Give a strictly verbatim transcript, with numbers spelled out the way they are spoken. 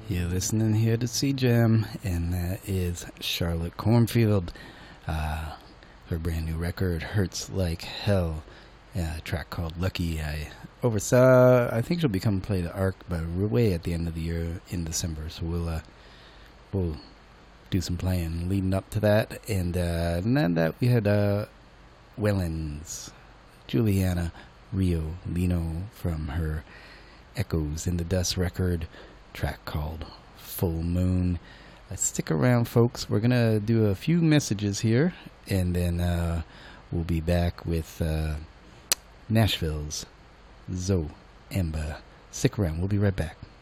You're listening here to C Jam, and that is Charlotte Cornfield. Uh, her brand new record, Hurts Like Hell, a track called Lucky. I oversaw, I think she'll be coming to play the Arc, but we're way at the end of the year in December, so we'll uh, we'll do some playing leading up to that. And, uh, and then that we had uh, Wellens, Juliana Rio Lino from her Echoes in the Dust record, track called Full Moon. Uh, stick around, folks. We're gonna do a few messages here, and then uh, we'll be back with uh, Nashville's Zoe Emba. Stick around. We'll be right back.